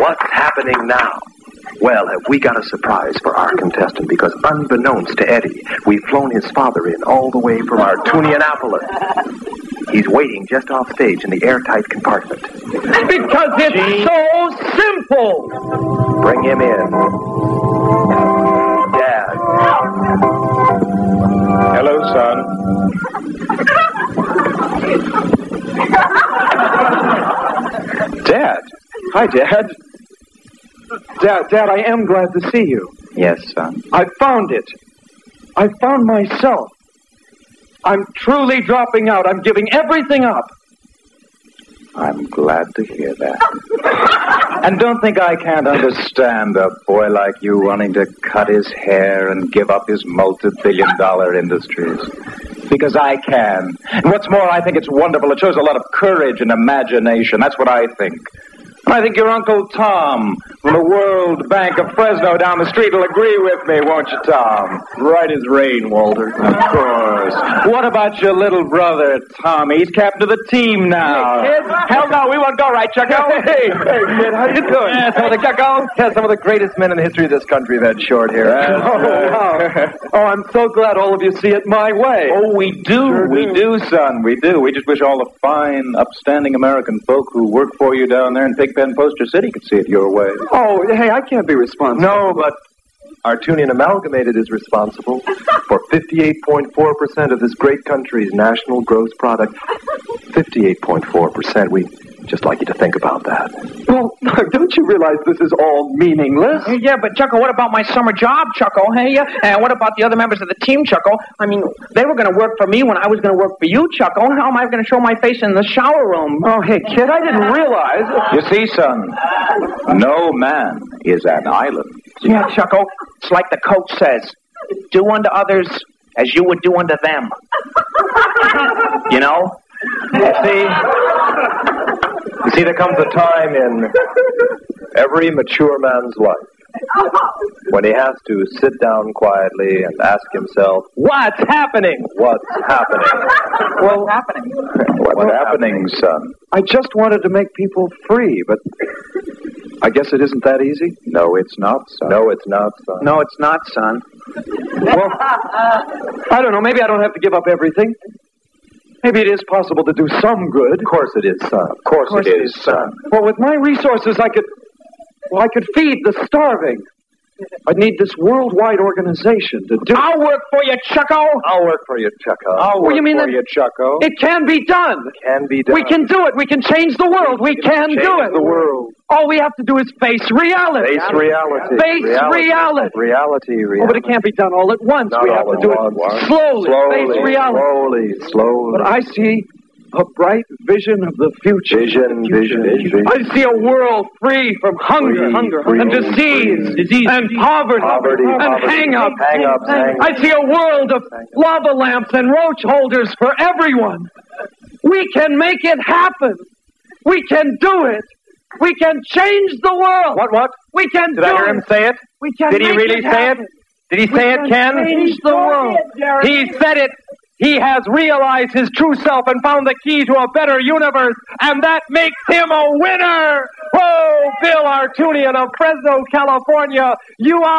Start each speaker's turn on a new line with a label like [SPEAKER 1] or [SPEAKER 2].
[SPEAKER 1] What's happening now? Well, have we got a surprise for our contestant, because unbeknownst to Eddie, we've flown his father in all the way from Artunianapolis. He's waiting just off stage in the airtight compartment.
[SPEAKER 2] Because it's so simple.
[SPEAKER 1] Bring him in. Dad.
[SPEAKER 3] Hello, son.
[SPEAKER 2] Dad. Hi, Dad. Dad, I am glad to see you.
[SPEAKER 3] Yes, son.
[SPEAKER 2] I found it. I found myself. I'm truly dropping out. I'm giving everything up.
[SPEAKER 3] I'm glad to hear that. And don't think I can't understand a boy like you wanting to cut his hair and give up his multi-billion-dollar industries. Because I can. And what's more, I think it's wonderful. It shows a lot of courage and imagination. That's what I think. I think your Uncle Tom from the World Bank of Fresno down the street will agree with me, won't you, Tom?
[SPEAKER 2] Right as rain, Walter.
[SPEAKER 3] Of course. What about your little brother, Tommy? He's captain of the team now.
[SPEAKER 2] Hey, kid. Hell no, we won't go, right, Chucko? Hey, kid, how you doing?
[SPEAKER 1] Yeah, some of the Chucko. Yeah, some of the greatest men in the history of this country have had short hair.
[SPEAKER 2] Wow. Oh, I'm so glad all of you see it my way.
[SPEAKER 3] Oh, we do. Sure we do, son. We do. We just wish all the fine, upstanding American folk who work for you down there in Pigpen Poster City could see it your way.
[SPEAKER 2] Oh, hey, I can't be responsible.
[SPEAKER 1] No, but Artunian Amalgamated is responsible for 58.4% of this great country's national gross product. 58.4%. We'd just like you to think about that.
[SPEAKER 2] Well, don't you realize this is all meaningless?
[SPEAKER 4] Yeah, but Chucko, what about my summer job, Chucko? Hey, and what about the other members of the team, Chucko? I mean, they were going to work for me when I was going to work for you, Chucko. How am I going to show my face in the shower room?
[SPEAKER 2] Oh, hey, kid, I didn't realize.
[SPEAKER 3] You see, son, no man is an island.
[SPEAKER 4] Yeah, Chucko, it's like the coach says, do unto others as you would do unto them. You know?
[SPEAKER 1] You see, there comes a time in every mature man's life when he has to sit down quietly and ask himself,
[SPEAKER 2] What's happening?
[SPEAKER 1] What's happening?
[SPEAKER 4] What's happening?
[SPEAKER 3] What's happening, son?
[SPEAKER 2] I just wanted to make people free, but I guess it isn't that easy.
[SPEAKER 3] No, it's not, son.
[SPEAKER 1] No, it's not, son.
[SPEAKER 4] No, it's not, son.
[SPEAKER 2] Well, I don't know. Maybe I don't have to give up everything. Maybe it is possible to do some good.
[SPEAKER 1] Of course it is, son. Of course it is, son.
[SPEAKER 2] Well, with my resources, I could feed the starving. I'd need this worldwide organization to do.
[SPEAKER 4] I'll work for you, Chucko.
[SPEAKER 1] I'll work for you, Chucko.
[SPEAKER 3] I'll work for you, Chucko.
[SPEAKER 2] It can be done.
[SPEAKER 1] Can be done.
[SPEAKER 2] We can do it. We can change the world. We can do it.
[SPEAKER 1] The world.
[SPEAKER 2] All we have to do is face reality.
[SPEAKER 1] Face reality.
[SPEAKER 2] Face reality.
[SPEAKER 1] Reality.
[SPEAKER 2] Oh, but it can't be done all at once.
[SPEAKER 1] Not
[SPEAKER 2] we have to do it slowly. Face reality.
[SPEAKER 1] Slowly.
[SPEAKER 2] But I see a bright vision of the future.
[SPEAKER 1] Vision.
[SPEAKER 2] I see a world free from hunger and disease and poverty and hang-ups. I see a world of lava lamps and roach holders for everyone. We can make it happen. We can do it. We can change the world.
[SPEAKER 1] What?
[SPEAKER 2] We can do it.
[SPEAKER 1] Did I hear him say it?
[SPEAKER 2] We can
[SPEAKER 1] Did he
[SPEAKER 2] make
[SPEAKER 1] really
[SPEAKER 2] it
[SPEAKER 1] say
[SPEAKER 2] happen.
[SPEAKER 1] it? Did he say it, Ken?
[SPEAKER 2] Change the world.
[SPEAKER 1] He said it. He has realized his true self and found the key to a better universe, and that makes him a winner! Whoa, Bill Artunian of Fresno, California, you are